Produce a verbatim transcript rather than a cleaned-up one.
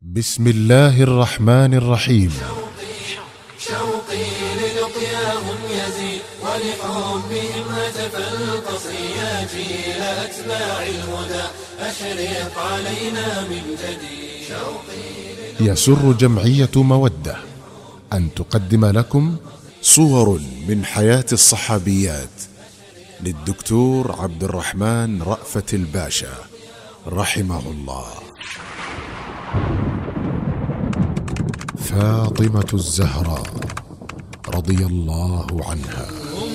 بسم الله الرحمن الرحيم. شوقي للقياهم يزيد ولحبهم هتف القصي يا جيل أتباع الهدى أشرق علينا من جديد. شوقي يسر جمعية مودة أن تقدم لكم صور من حياة الصحابيات للدكتور عبد الرحمن رأفت الباشا رحمه الله. فاطمة الزهراء رضي الله عنها.